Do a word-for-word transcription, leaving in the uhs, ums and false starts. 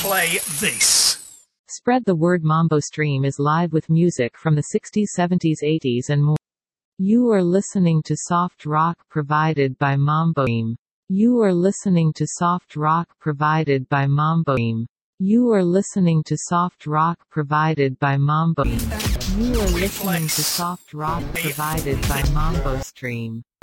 play this. Spread the word. Mambo Stream is live with music from the sixties, seventies, eighties and more. You are listening to soft rock provided by Mambo Stream. You are listening to soft rock provided by Mambo Stream. You are listening to soft rock provided by Mambo Stream. You are listening to soft rock provided by Mambo Stream.